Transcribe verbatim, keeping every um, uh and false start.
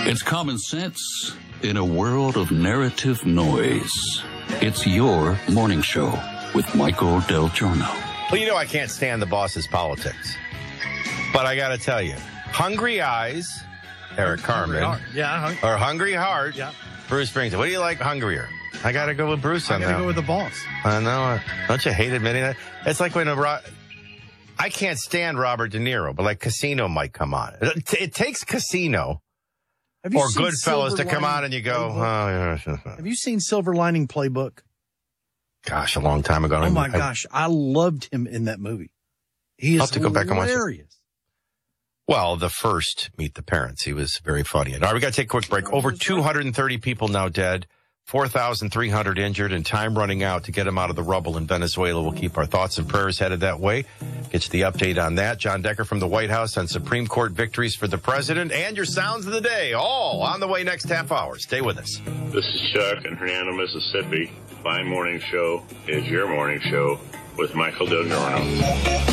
It's common sense in a world of narrative noise. It's your morning show with Michael Del Giorno. Well, you know I can't stand the boss's politics. But I got to tell you, Hungry Eyes, Eric Carmen. Hungry heart. Yeah, hung- or Hungry Heart, yeah. Bruce Springsteen. What do you like hungrier? I got to go with Bruce on I that. gotta go with the boss. I know. Don't you hate admitting that? It's like when a Ro- I can't stand Robert De Niro, but like Casino might come on. It, t- it takes Casino Have you or seen Goodfellas Silver to come Lining on and you go, oh, Playbook? yeah. Have you seen Silver Lining Playbook? Gosh, a long time ago. Oh my I, gosh, I loved him in that movie. He is I'll have to go back and watch it. hilarious. Well, the first Meet the Parents, he was very funny. All right, we got to take a quick break. Over two hundred thirty people now dead, four thousand three hundred injured, and time running out to get them out of the rubble in Venezuela. We'll keep our thoughts and prayers headed that way. Get you the update on that. John Decker from the White House on Supreme Court victories for the president and your sounds of the day, all on the way next half hour. Stay with us. This is Chuck in Hernando, Mississippi. My morning show is your morning show with Michael Del Giorno.